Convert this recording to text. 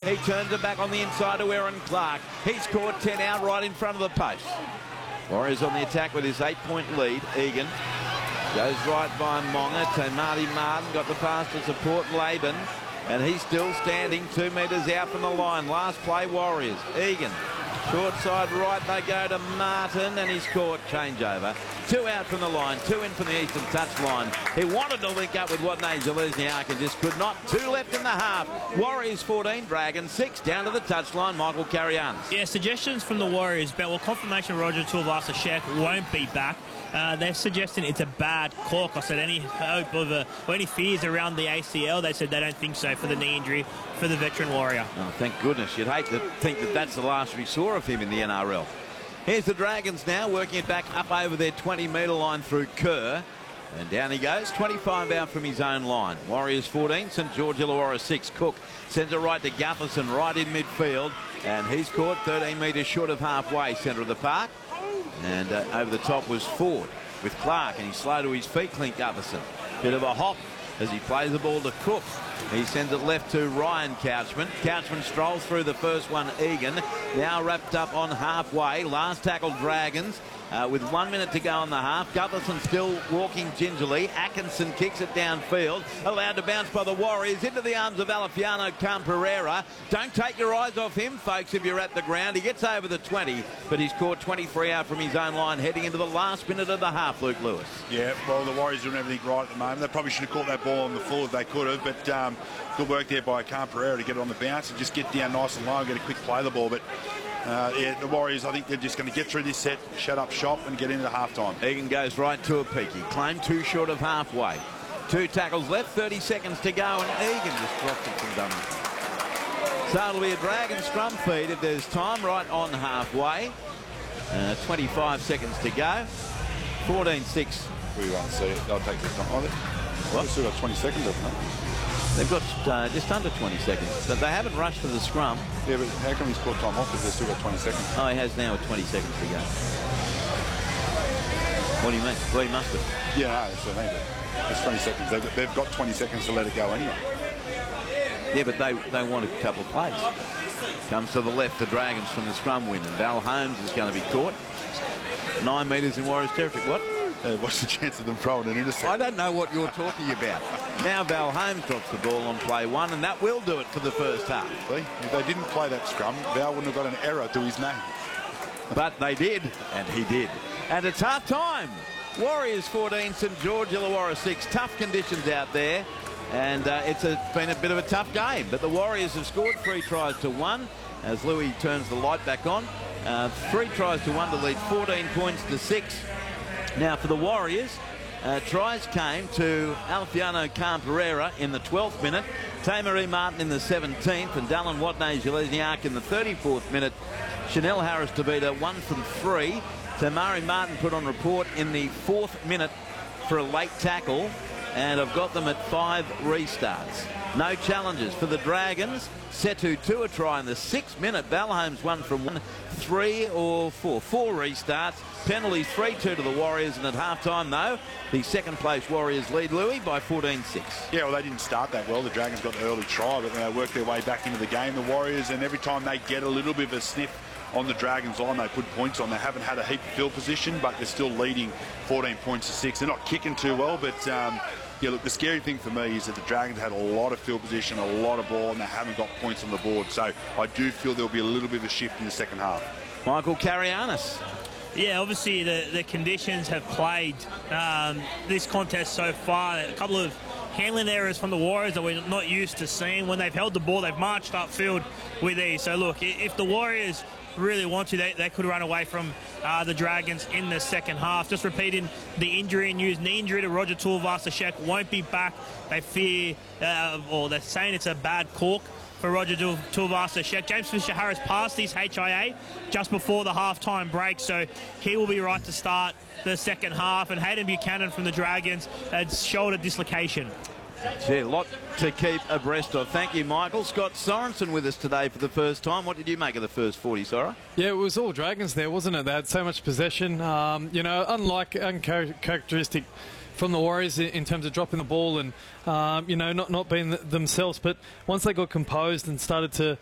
He turns it back on the inside to Aaron Clark. He's caught 10 out right in front of the post. Warriors on the attack with his 8-point lead. Egan goes right by Monga to Marty Martin. Got the pass to support Laban. And he's still standing 2 metres out from the line. Last play, Warriors. Egan. Short side right, they go to Martin, and he's caught. Changeover. 2 out from the line, 2 in from the eastern touch line. He wanted to link up with Watney Zelezniak and just could not. 2 left in the half. Warriors 14, Dragons 6. Down to the touchline, Michael Carianis. Yeah, suggestions from the Warriors, but well, confirmation Roger Tuivasa-Sheck won't be back. They're suggesting it's a bad cork. I said any hope of or any fears around the ACL. They said they don't think so for the knee injury for the veteran Warrior. Oh, thank goodness. You'd hate to think that that's the last we saw of him in the NRL. Here's the Dragons now, working it back up over their 20-metre line through Kerr. And down he goes, 25 out from his own line. Warriors 14, St George Illawarra 6. Cook sends it right to Gutherson, right in midfield. And he's caught 13 metres short of halfway, centre of the park. And over the top was Ford with Clark, and he's slow to his feet, Clint Gutherson. Bit of a hop as he plays the ball to Cook. He sends it left to Ryan Couchman. Couchman strolls through the first one, Egan. Now wrapped up on halfway. Last tackle, Dragons. With 1 minute to go on the half. Gutherson still walking gingerly. Atkinson kicks it downfield. Allowed to bounce by the Warriors into the arms of Alefiano Camperera. Don't take your eyes off him, folks, if you're at the ground. He gets over the 20, but he's caught 23 out from his own line heading into the last minute of the half, Luke Lewis. Yeah, well, the Warriors are doing everything right at the moment. They probably should have caught that ball on the full if they could have, but good work there by Camperera to get it on the bounce and just get down nice and low and get a quick play of the ball. But yeah, the Warriors, I think they're just going to get through this set, shut up shop and get into half-time. Egan goes right to a peaky. Claimed 2 short of halfway. 2 tackles left, 30 seconds to go, and Egan just drops it from dummy. So it'll be a Dragon scrum feed if there's time right on halfway. 25 seconds to go. 14-6. We won't see it. They'll take the time. Oh, what? They've still got 20 seconds of it. They've got just under 20 seconds, but they haven't rushed for the scrum. Yeah, but how come he's caught time off if they've still got 20 seconds? Oh, he has now with 20 seconds to go. What do you mean? Well, he must have. Yeah, no, that's what I mean. It's 20 seconds. They've got 20 seconds to let it go anyway. Yeah, but they want a couple of plays. Comes to the left, the Dragons from the scrum win, and Val Holmes is going to be caught. 9 metres in Warriors territory. What? What's the chance of them throwing an intercept? I don't know what you're talking about. Now Val Holmes drops the ball on play 1, and that will do it for the first half. See, if they didn't play that scrum, Val wouldn't have got an error to his name. But they did, and he did. And it's half time. Warriors 14, St George Illawarra 6. Tough conditions out there, and it's been a bit of a tough game. But the Warriors have scored 3 tries to 1 as Louis turns the light back on. 3 tries to 1 to lead 14 points to 6. Now for the Warriors, tries came to Alefiano Camperera in the 12th minute, Tamaree Martin in the 17th, and Dallin Watney-Zelezniak in the 34th minute. Chanel Harris-Tavita 1 from 3. Tamari Martin put on report in the 4th minute for a late tackle, and I've got them at 5 restarts. No challenges for the Dragons. Setu Tua try in the 6th minute. Valholmes 1 from 1. 3 or 4. 4 restarts. Penalties 3-2 to the Warriors, and at halftime though, the second place Warriors lead, Louis, by 14-6. Yeah, well, they didn't start that well. The Dragons got the early try, but they worked their way back into the game. The Warriors, and every time they get a little bit of a sniff on the Dragons line, they put points on. They haven't had a heap of field position, but they're still leading 14 points to 6. They're not kicking too well, but yeah, look, the scary thing for me is that the Dragons had a lot of field position, a lot of ball, and they haven't got points on the board. So I do feel there'll be a little bit of a shift in the second half. Michael Carianis. Yeah, obviously the conditions have played this contest so far. A couple of handling errors from the Warriors that we're not used to seeing. When they've held the ball, they've marched upfield with ease. So look, if the Warriors really want to, they could run away from the Dragons in the second half. Just repeating the injury news, knee injury to Roger Tuivasa-Sheck, won't be back. They fear, or they're saying it's a bad cork for Roger Tuivasa-Sheck. James Fisher-Harris passed his HIA just before the half-time break, so he will be right to start the second half. And Hayden Buchanan from the Dragons had shoulder dislocation. Gee, a lot to keep abreast of. Thank you, Michael. Scott Sorensen with us today for the first time. What did you make of the first 40, Sora? Yeah, it was all Dragons there, wasn't it? They had so much possession. You know, unlike uncharacteristic from the Warriors in terms of dropping the ball and, you know, not being themselves. But once they got composed and started to